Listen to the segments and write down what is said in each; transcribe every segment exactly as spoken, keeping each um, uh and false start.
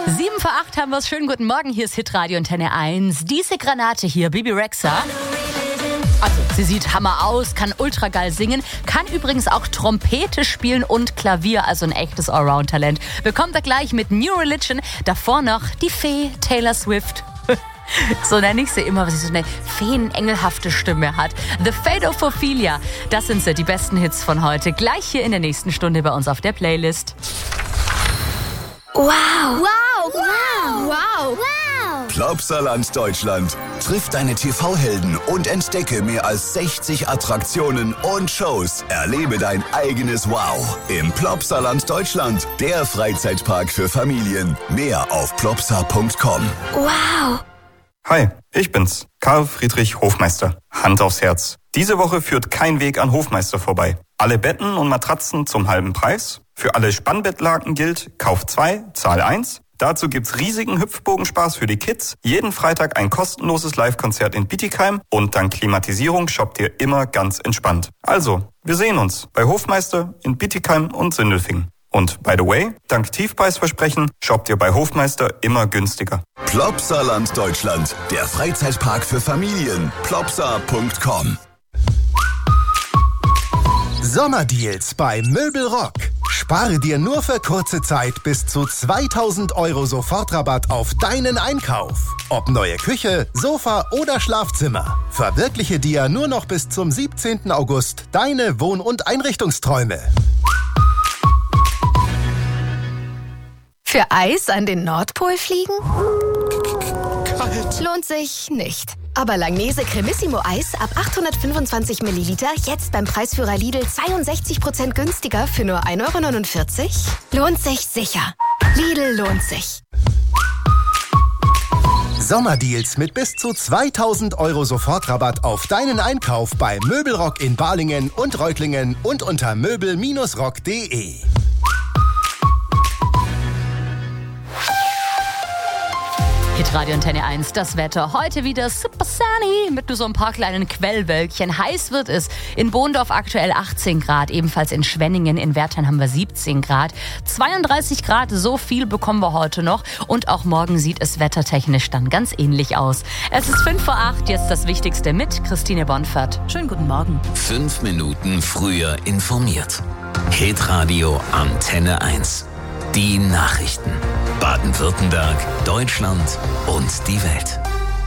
Sieben vor acht haben wir es. Schönen guten Morgen, hier ist Hitradio Antenne eins. Diese Granate hier, Bibi Rexha. Also, sie sieht Hammer aus, kann ultra geil singen, kann übrigens auch Trompete spielen und Klavier, also ein echtes Allround-Talent. Wir kommen da gleich mit New Religion, davor noch die Fee Taylor Swift. So nenne ich sie immer, weil sie so eine feenenengelhafte Stimme hat. The Fate of Ophelia, das sind sie, die besten Hits von heute. Gleich hier in der nächsten Stunde bei uns auf der Playlist. Wow! Wow! Wow! Wow! Wow! Plopsaland Deutschland. Triff deine T V-Helden und entdecke mehr als sechzig Attraktionen und Shows. Erlebe dein eigenes Wow im Plopsaland Deutschland. Der Freizeitpark für Familien. Mehr auf plopsa punkt com. Wow! Hi, ich bin's, Karl Friedrich Hofmeister. Hand aufs Herz. Diese Woche führt kein Weg an Hofmeister vorbei. Alle Betten und Matratzen zum halben Preis. Für alle Spannbettlaken gilt, kauf zwei, zahl eins. Dazu gibt's riesigen Hüpfbogenspaß für die Kids, jeden Freitag ein kostenloses Live-Konzert in Bietigheim und dank Klimatisierung shoppt ihr immer ganz entspannt. Also, wir sehen uns bei Hofmeister in Bietigheim und Sindelfingen. Und by the way, dank Tiefpreisversprechen shoppt ihr bei Hofmeister immer günstiger. Plopsaland Deutschland, der Freizeitpark für Familien. plopsa punkt com. Sommerdeals bei Möbelrock. Spare dir nur für kurze Zeit bis zu zweitausend Euro Sofortrabatt auf deinen Einkauf. Ob neue Küche, Sofa oder Schlafzimmer. Verwirkliche dir nur noch bis zum siebzehnten August deine Wohn- und Einrichtungsträume. Für Eis an den Nordpol fliegen? Kalt. Lohnt sich nicht. Aber Langnese Cremissimo Eis ab achthundertfünfundzwanzig Milliliter jetzt beim Preisführer Lidl zweiundsechzig Prozent günstiger für nur ein Euro neunundvierzig? Lohnt sich sicher. Lidl lohnt sich. Sommerdeals mit bis zu zweitausend Euro Sofortrabatt auf deinen Einkauf bei Möbelrock in Balingen und Reutlingen und unter möbel Bindestrich rock punkt de. Hitradio Antenne eins, das Wetter. Heute wieder super sunny mit nur so ein paar kleinen Quellwölkchen. Heiß wird es. In Bohndorf aktuell achtzehn Grad, ebenfalls in Schwenningen, in Wertheim haben wir siebzehn Grad. zweiunddreißig Grad, so viel bekommen wir heute noch. Und auch morgen sieht es wettertechnisch dann ganz ähnlich aus. Es ist fünf vor acht, jetzt das Wichtigste mit Christine Bonfert. Schönen guten Morgen. Fünf Minuten früher informiert. Hitradio Antenne eins. Die Nachrichten. Baden-Württemberg, Deutschland und die Welt.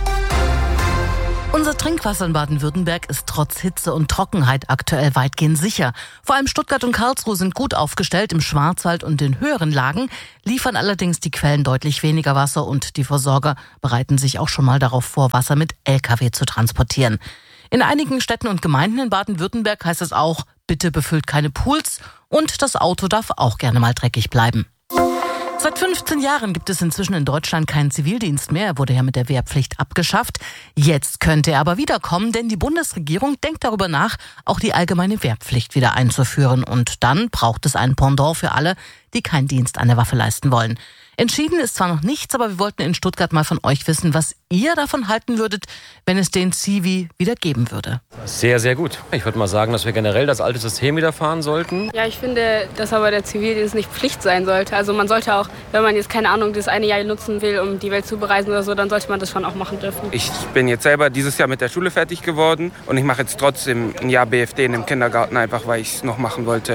Unser Trinkwasser in Baden-Württemberg ist trotz Hitze und Trockenheit aktuell weitgehend sicher. Vor allem Stuttgart und Karlsruhe sind gut aufgestellt. Im Schwarzwald und den höheren Lagen liefern allerdings die Quellen deutlich weniger Wasser und die Versorger bereiten sich auch schon mal darauf vor, Wasser mit L K W zu transportieren. In einigen Städten und Gemeinden in Baden-Württemberg heißt es auch, bitte befüllt keine Pools und das Auto darf auch gerne mal dreckig bleiben. Seit fünfzehn Jahren gibt es inzwischen in Deutschland keinen Zivildienst mehr. Er wurde ja mit der Wehrpflicht abgeschafft. Jetzt könnte er aber wiederkommen, denn die Bundesregierung denkt darüber nach, auch die allgemeine Wehrpflicht wieder einzuführen. Und dann braucht es ein Pendant für alle, die keinen Dienst an der Waffe leisten wollen. Entschieden ist zwar noch nichts, aber wir wollten in Stuttgart mal von euch wissen, was ihr davon halten würdet, wenn es den Zivi wieder geben würde. Sehr, sehr gut. Ich würde mal sagen, dass wir generell das alte System wieder fahren sollten. Ja, ich finde, dass aber der Zivildienst nicht Pflicht sein sollte. Also man sollte auch, wenn man jetzt, keine Ahnung, das eine Jahr nutzen will, um die Welt zu bereisen oder so, dann sollte man das schon auch machen dürfen. Ich bin jetzt selber dieses Jahr mit der Schule fertig geworden und ich mache jetzt trotzdem ein Jahr B F D in dem Kindergarten, einfach weil ich es noch machen wollte.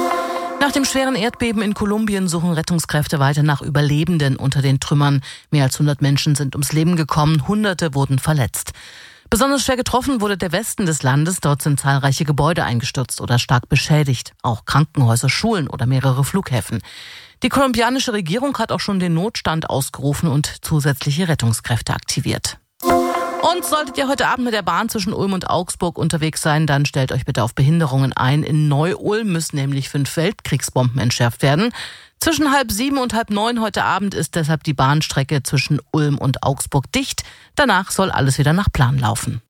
Nach dem schweren Erdbeben in Kolumbien suchen Rettungskräfte weiter nach Überlebenden unter den Trümmern. Mehr als hundert Menschen sind ums Leben gekommen, Hunderte wurden verletzt. Besonders schwer getroffen wurde der Westen des Landes. Dort sind zahlreiche Gebäude eingestürzt oder stark beschädigt. Auch Krankenhäuser, Schulen oder mehrere Flughäfen. Die kolumbianische Regierung hat auch schon den Notstand ausgerufen und zusätzliche Rettungskräfte aktiviert. Und solltet ihr heute Abend mit der Bahn zwischen Ulm und Augsburg unterwegs sein, dann stellt euch bitte auf Behinderungen ein. In Neu-Ulm müssen nämlich fünf Weltkriegsbomben entschärft werden. Zwischen halb sieben und halb neun heute Abend ist deshalb die Bahnstrecke zwischen Ulm und Augsburg dicht. Danach soll alles wieder nach Plan laufen.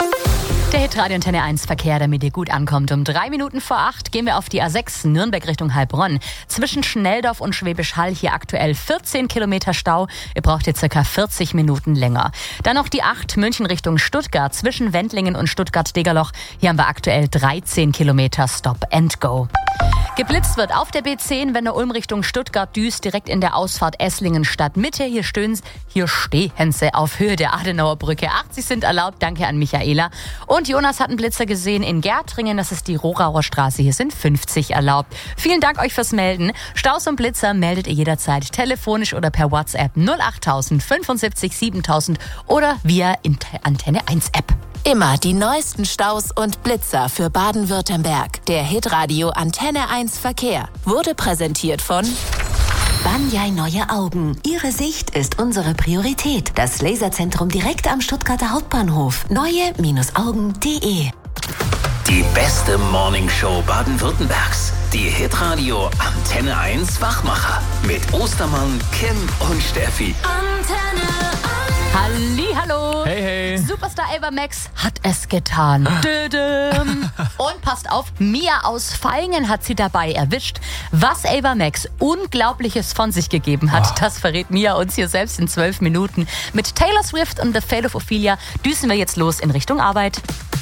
Der Hitradio Antenne eins Verkehr, damit ihr gut ankommt. Um drei Minuten vor acht gehen wir auf die A sechs Nürnberg Richtung Heilbronn. Zwischen Schnelldorf und Schwäbisch Hall hier aktuell vierzehn Kilometer Stau. Ihr braucht hier circa vierzig Minuten länger. Dann noch die acht München Richtung Stuttgart. Zwischen Wendlingen und Stuttgart-Degerloch. Hier haben wir aktuell dreizehn Kilometer Stop and Go. Geblitzt wird auf der B zehn, wenn der Ulm Richtung Stuttgart düst, direkt in der Ausfahrt Esslingen Stadtmitte. Hier stehen, hier stehen sie auf Höhe der Adenauer Brücke. achtzig sind erlaubt, danke an Michaela. Und Jonas hat einen Blitzer gesehen in Gärtringen, das ist die Rohrauer Straße. Hier sind fünfzig erlaubt. Vielen Dank euch fürs Melden. Staus und Blitzer meldet ihr jederzeit telefonisch oder per WhatsApp null acht null null fünfundsiebzig siebentausend oder via Antenne eins App. Immer die neuesten Staus und Blitzer für Baden-Württemberg. Der Hitradio Antenne eins Verkehr wurde präsentiert von Banyai Neue Augen. Ihre Sicht ist unsere Priorität. Das Laserzentrum direkt am Stuttgarter Hauptbahnhof. neue Augen punkt de. Die beste Morningshow Baden-Württembergs. Die Hitradio Antenne eins Wachmacher. Mit Ostermann, Kim und Steffi. Antenne Hallihallo. Hey, hey. Superstar Ava Max hat es getan. Dödüm. Und passt auf, Mia aus Vaihingen hat sie dabei erwischt. Was Ava Max Unglaubliches von sich gegeben hat, oh. das verrät Mia uns hier selbst in zwölf Minuten. Mit Taylor Swift und The Fate of Ophelia düsen wir jetzt los in Richtung Arbeit.